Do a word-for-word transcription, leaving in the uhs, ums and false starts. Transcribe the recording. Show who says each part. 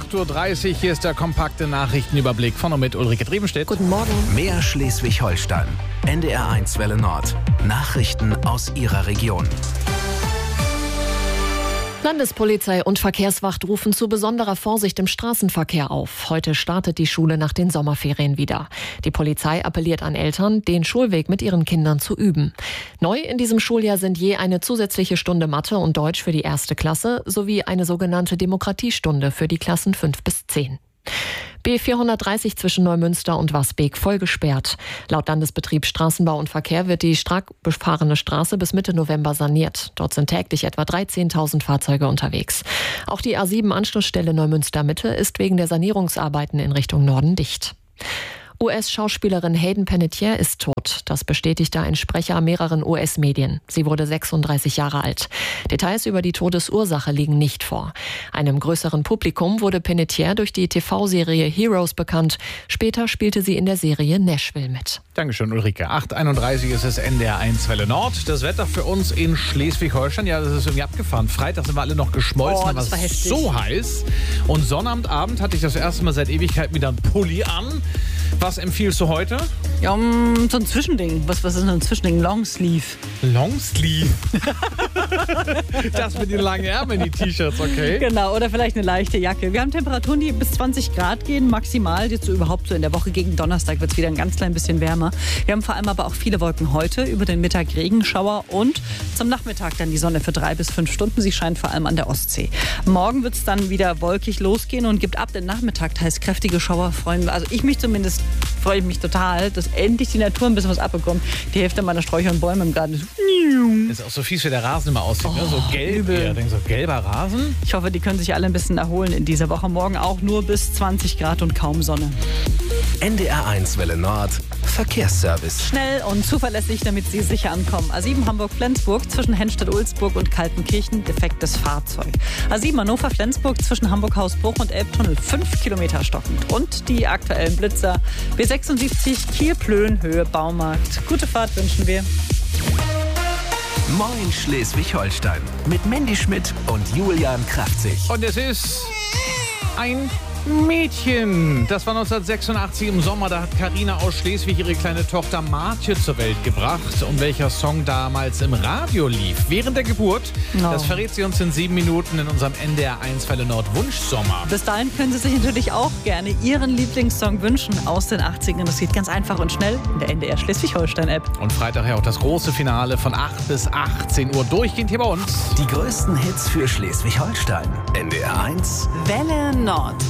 Speaker 1: acht Uhr dreißig, hier ist der kompakte Nachrichtenüberblick von und mit Ulrike Drebenstedt.
Speaker 2: Guten Morgen.
Speaker 3: Mehr Schleswig-Holstein. N D R eins Welle Nord. Nachrichten aus Ihrer Region.
Speaker 2: Landespolizei und Verkehrswacht rufen zu besonderer Vorsicht im Straßenverkehr auf. Heute startet die Schule nach den Sommerferien wieder. Die Polizei appelliert an Eltern, den Schulweg mit ihren Kindern zu üben. Neu in diesem Schuljahr sind je eine zusätzliche Stunde Mathe und Deutsch für die erste Klasse sowie eine sogenannte Demokratiestunde für die Klassen fünf bis zehn. B vierhundertdreißig zwischen Neumünster und Wasbeek voll gesperrt. Laut Landesbetrieb Straßenbau und Verkehr wird die stark befahrene Straße bis Mitte November saniert. Dort sind täglich etwa dreizehntausend Fahrzeuge unterwegs. Auch die A sieben Anschlussstelle Neumünster Mitte ist wegen der Sanierungsarbeiten in Richtung Norden dicht. U S-Schauspielerin Hayden Panettiere ist tot. Das bestätigte ein Sprecher mehreren U S-Medien. Sie wurde sechsunddreißig Jahre alt. Details über die Todesursache liegen nicht vor. Einem größeren Publikum wurde Panettiere durch die T V-Serie Heroes bekannt. Später spielte sie in der Serie Nashville mit.
Speaker 1: Dankeschön, Ulrike. acht Uhr einunddreißig ist es N D R eins Welle Nord. Das Wetter für uns in Schleswig-Holstein, ja, das ist irgendwie abgefahren. Freitag sind wir alle noch geschmolzen,
Speaker 2: oh,
Speaker 1: aber
Speaker 2: das war heftig.
Speaker 1: So heiß. Und Sonnabendabend hatte ich das erste Mal seit Ewigkeit wieder einen Pulli an. Was empfiehlst du heute?
Speaker 4: Ja, um, so ein Zwischending. Was, was ist denn ein Zwischending? Longsleeve.
Speaker 1: Longsleeve? Das mit den langen Ärmeln, die T-Shirts, okay?
Speaker 4: Genau, oder vielleicht eine leichte Jacke. Wir haben Temperaturen, die bis zwanzig Grad gehen, maximal. Jetzt so überhaupt so in der Woche gegen Donnerstag wird es wieder ein ganz klein bisschen wärmer. Wir haben vor allem aber auch viele Wolken heute, über den Mittag Regenschauer und zum Nachmittag dann die Sonne für drei bis fünf Stunden. Sie scheint vor allem an der Ostsee. Morgen wird es dann wieder wolkig losgehen und gibt ab dem Nachmittag teils kräftige Schauer. Freuen wir, also ich mich zumindest freue ich mich total, dass endlich die Natur ein bisschen was abbekommt. Die Hälfte meiner Sträucher und Bäume im Garten ist.
Speaker 1: Ist auch so fies, wie der Rasen immer aussieht.
Speaker 4: Oh,
Speaker 1: ne? So gelb, eher. So gelber Rasen.
Speaker 4: Ich hoffe, die können sich alle ein bisschen erholen in dieser Woche. Morgen auch nur bis zwanzig Grad und kaum Sonne.
Speaker 3: N D R eins Welle Nord. Verkehrsservice.
Speaker 4: Schnell und zuverlässig, damit Sie sicher ankommen. A sieben Hamburg-Flensburg zwischen Hennstedt-Ulzburg und Kaltenkirchen, defektes Fahrzeug. A sieben Hannover-Flensburg zwischen Hamburg-Hausbruch und Elbtunnel, fünf Kilometer stockend. Und die aktuellen Blitzer. B sechsundsiebzig Kiel-Plön, Höhe Baumarkt. Gute Fahrt wünschen wir.
Speaker 3: Moin Schleswig-Holstein. Mit Mandy Schmidt und Julian Kraftzig.
Speaker 1: Und es ist ein Mädchen. Das war neunzehnhundertsechsundachtzig im Sommer. Da hat Carina aus Schleswig ihre kleine Tochter Martje zur Welt gebracht. Und welcher Song damals im Radio lief während der Geburt,
Speaker 4: no.
Speaker 1: das verrät sie uns in sieben Minuten in unserem N D R eins Welle Nord Wunschsommer.
Speaker 4: Bis dahin können Sie sich natürlich auch gerne Ihren Lieblingssong wünschen aus den achtzigern. Das geht ganz einfach und schnell in der N D R Schleswig-Holstein-App.
Speaker 1: Und Freitag ja auch das große Finale von acht bis achtzehn Uhr durchgehend hier bei uns.
Speaker 3: Die größten Hits für Schleswig-Holstein. N D R eins
Speaker 4: Welle Nord.